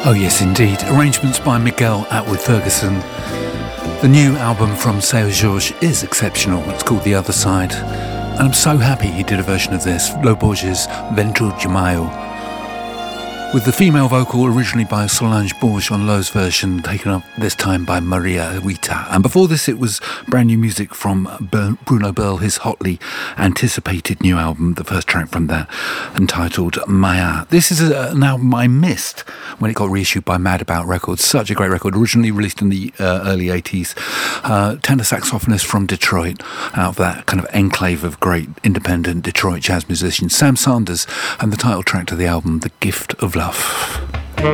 Oh yes, indeed. Arrangements by Miguel Atwood-Ferguson. The new album from Seu Jorge is exceptional. It's called The Other Side. And I'm so happy he did a version of this, Lo Borges' Vento de Maio, with the female vocal originally by Solange Borges on Lo's version, taken up this time by Maria Rita. And before this, it was brand new music from Bruno Berl, his hotly anticipated new album, the first track from that, entitled Maya. This is an album I missed when it got reissued by Mad About Records. Such a great record, originally released in the early 80s. Tenor saxophonist from Detroit, out of that kind of enclave of great independent Detroit jazz musicians, Sam Sanders, and the title track to the album, The Gift of Love.